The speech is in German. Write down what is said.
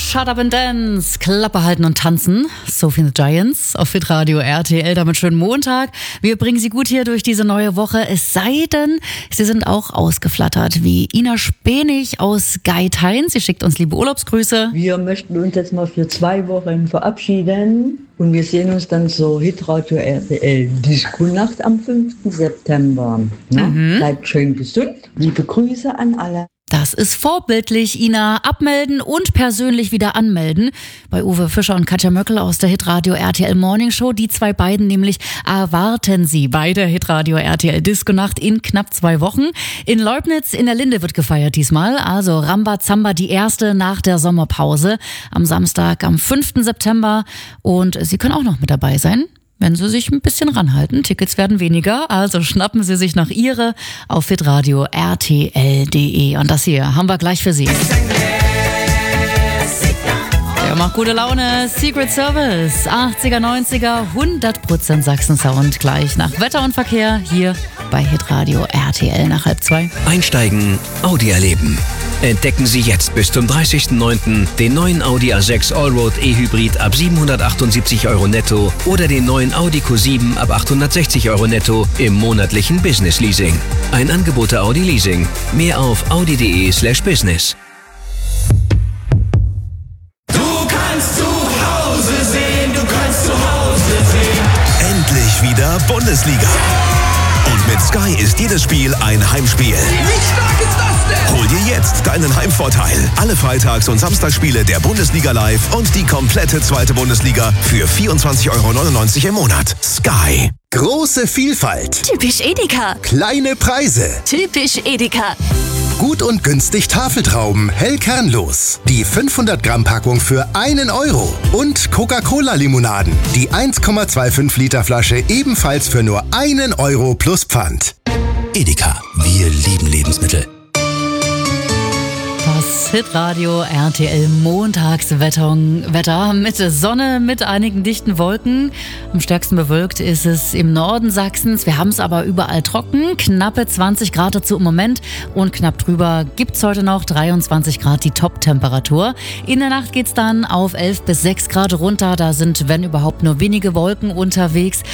Shut Up and Dance, Klappe halten und tanzen. Sophie and the Giants auf Hitradio RTL. Damit schönen Montag. Wir bringen Sie gut hier durch diese neue Woche. Es sei denn, Sie sind auch ausgeflattert, wie Ina Spenig aus Geithain. Sie schickt uns liebe Urlaubsgrüße. Wir möchten uns jetzt mal für 2 Wochen verabschieden. Und wir sehen uns dann zur Hitradio RTL Disco-Nacht am 5. September. Bleibt schön gesund. Liebe Grüße an alle. Das ist vorbildlich, Ina. Abmelden und persönlich wieder anmelden. Bei Uwe Fischer und Katja Möckel aus der Hitradio RTL Morning Show. Die zwei beiden nämlich erwarten Sie bei der Hitradio RTL Disco-Nacht in knapp 2 Wochen. In Leubnitz in der Linde wird gefeiert diesmal. Also Rambazamba, die erste nach der Sommerpause. Am Samstag, am 5. September. Und Sie können auch noch mit dabei sein, wenn Sie sich ein bisschen ranhalten. Tickets werden weniger, also schnappen Sie sich nach Ihre auf hitradio rtl.de. Und das hier haben wir gleich für Sie. Der macht gute Laune. Secret Service, 80er, 90er, 100% Sachsen-Sound. Gleich nach Wetter und Verkehr hier bei Hitradio RTL nach 1:30. Einsteigen, Audi erleben. Entdecken Sie jetzt bis zum 30.09. den neuen Audi A6 Allroad E-Hybrid ab 778 € netto oder den neuen Audi Q7 ab 860 € netto im monatlichen Business Leasing. Ein Angebot der Audi Leasing. Mehr auf audi.de/business. Du kannst zu Hause sehen, du kannst zu Hause sehen. Endlich wieder Bundesliga. Und mit Sky ist jedes Spiel ein Heimspiel. Wie stark ist das denn? Hol dir jetzt deinen Heimvorteil. Alle Freitags- und Samstagsspiele der Bundesliga live und die komplette zweite Bundesliga für 24,99 € im Monat. Sky. Große Vielfalt. Typisch Edeka. Kleine Preise. Typisch Edeka. Gut und günstig Tafeltrauben, hell kernlos. Die 500 Gramm Packung für 1 €. Und Coca-Cola-Limonaden. Die 1,25 Liter Flasche ebenfalls für nur 1 € plus Pfand. Edeka. Wir lieben Lebensmittel. Das Hitradio RTL Montagswetter mit Sonne, mit einigen dichten Wolken. Am stärksten bewölkt ist es im Norden Sachsens. Wir haben es aber überall trocken. Knappe 20 Grad dazu im Moment. Und knapp drüber gibt es heute noch 23 Grad die Top-Temperatur. In der Nacht geht es dann auf 11 bis 6 Grad runter. Da sind, wenn überhaupt, nur wenige Wolken unterwegs.